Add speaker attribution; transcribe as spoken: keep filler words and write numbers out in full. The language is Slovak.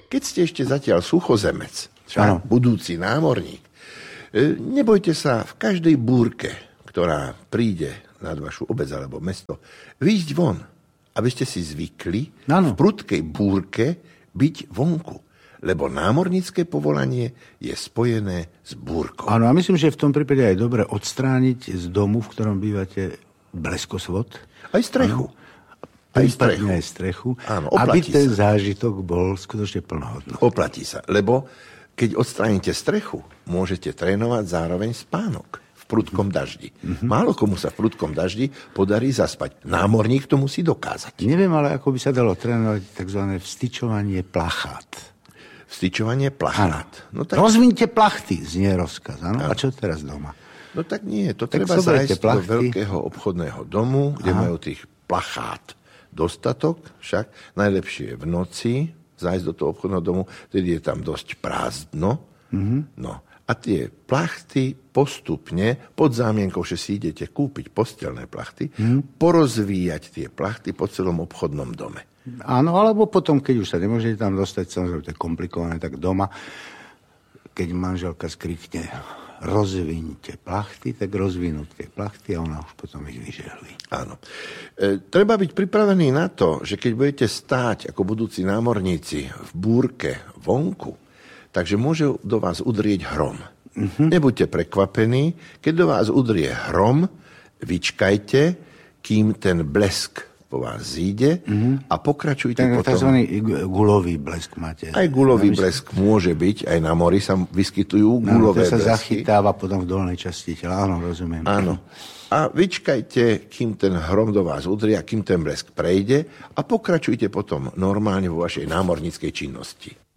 Speaker 1: keď ste ešte zatiaľ suchozemec, však budúci námorník, nebojte sa v každej búrke, ktorá príde nad vašu obec alebo mesto, výjsť von, aby ste si zvykli ano. v prudkej búrke byť vonku. Lebo námornícke povolanie je spojené s búrkou.
Speaker 2: Áno, a myslím, že v tom prípade je dobre odstrániť z domu, v ktorom bývate, bleskosvod.
Speaker 1: Aj strechu. Ano. Aj strechu.
Speaker 2: Aj strechu.
Speaker 1: Áno,
Speaker 2: aby ten
Speaker 1: sa.
Speaker 2: zážitok bol skutočne plnohodnotný.
Speaker 1: Oplatí sa, lebo keď odstránite strechu, môžete trénovať zároveň spánok v prudkom daždi. Mm-hmm. Málo komu sa v prudkom daždi podarí zaspať. Námorník to musí dokázať.
Speaker 2: Neviem, ale ako by sa dalo trénovať tzv. Vstyčovanie plachát.
Speaker 1: Vstyčovanie plachát.
Speaker 2: No, tak... Rozviňte plachty, znie rozkaz. Ano? A čo teraz doma?
Speaker 1: No tak nie, to
Speaker 2: tak
Speaker 1: treba zájsť do veľkého obchodného domu, kde Aha. majú tých plachát dostatok, však najlepšie je v noci zájsť do toho obchodného domu, tedy je tam dosť prázdno. Mm-hmm. No a tie plachty postupne, pod zámienkou, že si idete kúpiť postelné plachty, mm-hmm. porozvíjať tie plachty po celom obchodnom dome.
Speaker 2: Áno, alebo potom, keď už sa nemôžete tam dostať, samozrejme, to je komplikované, tak doma, keď manželka skrikne, rozviňte plachty, tak rozvinú tie plachty a ona už potom ich vyžehlí.
Speaker 1: Áno. E, treba byť pripravený na to, že keď budete stáť ako budúci námorníci v búrke vonku, takže môže do vás udrieť hrom. Uh-huh. Nebuďte prekvapení, keď do vás udrie hrom, vyčkajte, kým ten blesk po vás zíde mm-hmm. a pokračujte
Speaker 2: tak,
Speaker 1: potom.
Speaker 2: Takzvaný gulový blesk máte.
Speaker 1: Aj gulový blesk môže byť, aj na mori sa vyskytujú gulové blesky.
Speaker 2: To sa zachytáva potom v dolnej časti tela, áno, rozumiem.
Speaker 1: Áno. A vyčkajte, kým ten hrom do vás udrie a kým ten blesk prejde a pokračujte potom normálne vo vašej námorníckej činnosti.